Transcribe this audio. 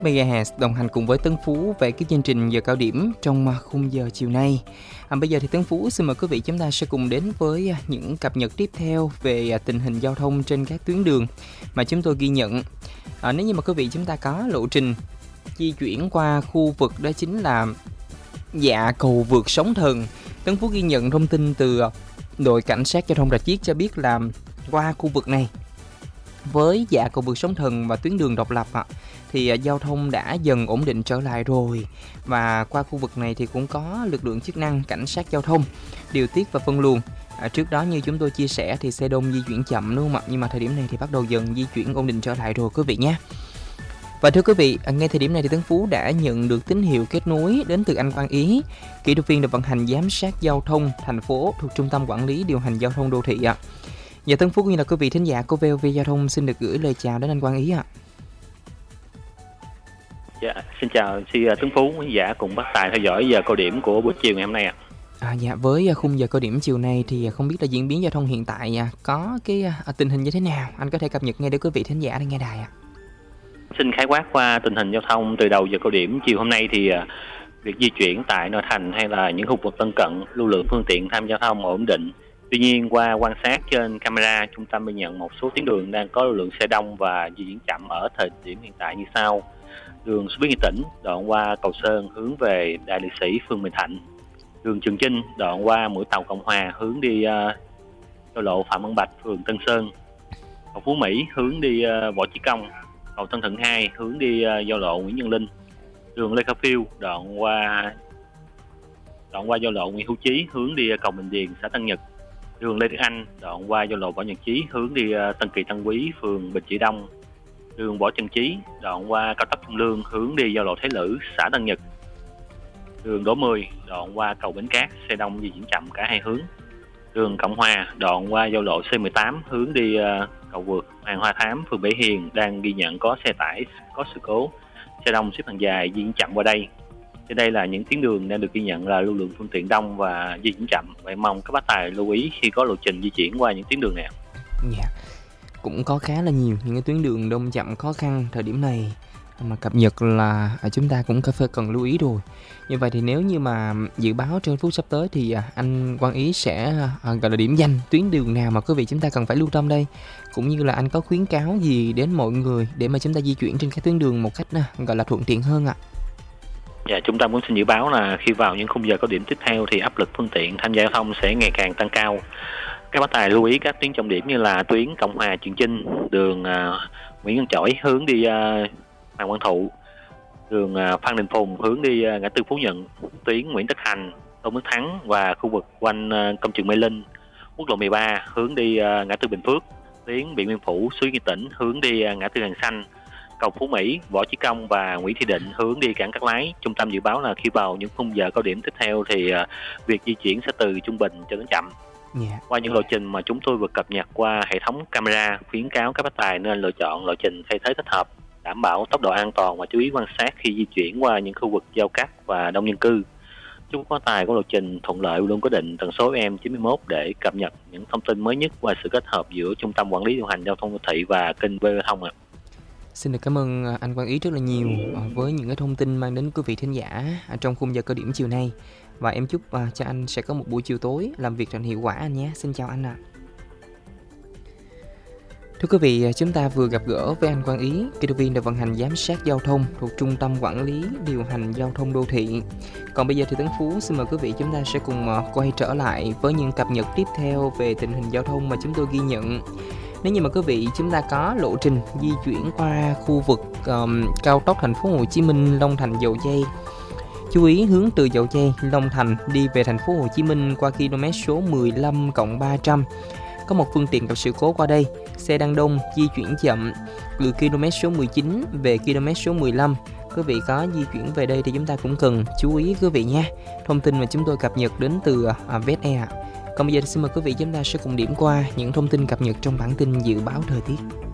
MHz đồng hành cùng với Tấn Phú về cái chương trình giờ cao điểm trong khung giờ chiều nay. Bây giờ thì Tấn Phú xin mời quý vị chúng ta sẽ cùng đến với những cập nhật tiếp theo về tình hình giao thông trên các tuyến đường mà chúng tôi ghi nhận. Nếu như mà quý vị chúng ta có lộ trình di chuyển qua khu vực đó chính là dạ cầu vượt Sóng Thần, Tấn Phú ghi nhận thông tin từ đội cảnh sát giao thông Rạch Chiếc cho biết là qua khu vực này với dạ cầu vượt Sóng Thần và tuyến đường Độc Lập thì giao thông đã dần ổn định trở lại rồi, và qua khu vực này thì cũng có lực lượng chức năng cảnh sát giao thông điều tiết và phân luồng. Trước đó như chúng tôi chia sẻ thì xe đông di chuyển chậm đúng không ạ, nhưng mà thời điểm này thì bắt đầu dần di chuyển ổn định trở lại rồi quý vị nhé. Và thưa quý vị, ngay thời điểm này thì Tấn Phú đã nhận được tín hiệu kết nối đến từ anh Quang Ý, kỹ thuật viên đội vận hành giám sát giao thông thành phố thuộc Trung tâm Quản lý Điều hành Giao thông Đô thị ạ. Dạ, Tấn Phú cũng như là quý vị thính giả của VOV Giao thông xin được gửi lời chào đến anh Quang Ý ạ. Dạ, xin chào Tấn Phú, quý giả cùng bắt tài theo dõi giờ cao điểm của buổi chiều ngày hôm nay ạ. Dạ, với khung giờ cao điểm chiều nay thì không biết là diễn biến giao thông hiện tại có cái tình hình như thế nào, anh có thể cập nhật ngay để quý vị thính giả đang nghe đài ạ. Xin khái quát qua tình hình giao thông từ đầu giờ cao điểm chiều hôm nay thì việc di chuyển tại nội thành hay là những khu vực lân cận, lưu lượng phương tiện tham gia giao thông ổn định. Tuy nhiên qua quan sát trên camera, trung tâm ghi nhận một số tuyến đường đang có lưu lượng xe đông và di chuyển chậm ở thời điểm hiện tại như sau. Đường Suối Nghĩa Tỉnh đoạn qua Cầu Sơn hướng về Đại Liệt Sĩ phường Bình Thạnh, đường Trường Chinh đoạn qua Mũi Tàu Cộng Hòa hướng đi giao lộ Phạm Văn Bạch phường Tân Sơn, cầu Phú Mỹ hướng đi Võ Chí Công, cầu Tân Thuận 2 hướng đi giao lộ Nguyễn Văn Linh, đường Lê Khả Phiêu đoạn qua giao lộ Nguyễn Hữu Chí hướng đi cầu Bình Điền xã Tân Nhật, đường Lê Đức Anh đoạn qua giao lộ Võ Nhật Chí hướng đi Tân Kỳ Tân Quý phường Bình Trị Đông, đường Võ Trần Chí đoạn qua cao tốc Trung Lương hướng đi giao lộ Thế Lữ xã Tân Nhật, đường Đỗ Mười đoạn qua cầu Bến Cát xe đông di chuyển chậm cả hai hướng, đường Cộng Hòa đoạn qua giao lộ C18 hướng đi cầu vượt Hoàng Hoa Thám phường Bể Hiền đang ghi nhận có xe tải có sự cố, xe đông xếp hàng dài di chuyển chậm qua đây. Trên đây là những tuyến đường đang được ghi nhận là lưu lượng phương tiện đông và di chuyển chậm. Vậy mong các bác tài lưu ý khi có lộ trình di chuyển qua những tuyến đường này. Dạ, cũng có khá là nhiều những cái tuyến đường đông chậm khó khăn thời điểm này mà cập nhật là chúng ta cũng cần lưu ý rồi. Như vậy thì nếu như mà dự báo trên phút sắp tới thì anh Quang Ý sẽ gọi là điểm danh tuyến đường nào mà quý vị chúng ta cần phải lưu tâm đây, cũng như là anh có khuyến cáo gì đến mọi người để mà chúng ta di chuyển trên các tuyến đường một cách gọi là thuận tiện hơn ạ? Dạ, chúng ta muốn xin dự báo là khi vào những khung giờ cao điểm tiếp theo thì áp lực phương tiện tham gia giao thông sẽ ngày càng tăng cao. Các bác tài lưu ý các tuyến trọng điểm như là tuyến Cộng Hòa Trường Chinh, đường Nguyễn Văn Chỗi hướng đi Hoàng Văn Thụ, đường Phan Đình Phùng hướng đi ngã tư Phú Nhuận, tuyến Nguyễn Tất Thành, Tôn Đức Thắng và khu vực quanh công trường Mê Linh, quốc lộ 13 hướng đi ngã tư Bình Phước, tuyến Điện Biên Phủ Suối Nghĩa Tỉnh hướng đi ngã tư Hàng Xanh, cầu Phú Mỹ, Võ Chí Công và Nguyễn Thị Định hướng đi cảng Cát Lái. Trung tâm dự báo là khi vào những khung giờ cao điểm tiếp theo thì việc di chuyển sẽ từ trung bình cho đến chậm. Qua những lộ trình mà chúng tôi vừa cập nhật qua hệ thống camera, khuyến cáo các bác tài nên lựa chọn lộ trình thay thế thích hợp, đảm bảo tốc độ an toàn và chú ý quan sát khi di chuyển qua những khu vực giao cắt và đông dân cư. Chúc bác tài có lộ trình thuận lợi luôn có định tần số FM 91 để cập nhật những thông tin mới nhất qua sự kết hợp giữa Trung tâm Quản lý Điều hành Giao thông Đô thị và kênh VOV Thông ạ. Xin được cảm ơn anh Quang Ý rất là nhiều với những cái thông tin mang đến quý vị thính giả trong khung giờ cao điểm chiều nay. Và em chúc cho anh sẽ có một buổi chiều tối làm việc thật hiệu quả anh nhé. Xin chào anh ạ. Thưa quý vị, chúng ta vừa gặp gỡ với anh Quang Ý, kỹ thuật viên đội vận hành giám sát giao thông thuộc Trung tâm Quản lý Điều hành Giao thông Đô thị. Còn bây giờ thì Tấn Phú xin mời quý vị chúng ta sẽ cùng quay trở lại với những cập nhật tiếp theo về tình hình giao thông mà chúng tôi ghi nhận. Nếu như mà quý vị chúng ta có lộ trình di chuyển qua khu vực cao tốc thành phố Hồ Chí Minh Long Thành Dầu Giây, chú ý hướng từ Dầu Giây Long Thành đi về thành phố Hồ Chí Minh qua km số 15+300. Có một phương tiện gặp sự cố qua đây, xe đang đông di chuyển chậm từ km số 19 về km số 15. Quý vị có di chuyển về đây thì chúng ta cũng cần chú ý quý vị nha. Thông tin mà chúng tôi cập nhật đến từ VSE. Còn bây giờ thì xin mời quý vị chúng ta sẽ cùng điểm qua những thông tin cập nhật trong bản tin dự báo thời tiết.